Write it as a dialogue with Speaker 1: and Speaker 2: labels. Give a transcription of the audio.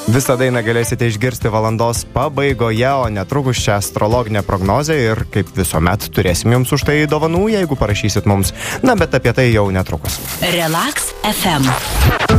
Speaker 1: Visą dainą galėsite išgirsti valandos pabaigoje, o netrukus čia astrologinė prognozė ir kaip visuomet turėsim jums už tai dovanų, jeigu parašysit mums. Na, bet apie tai jau netrukus.
Speaker 2: Relax FM.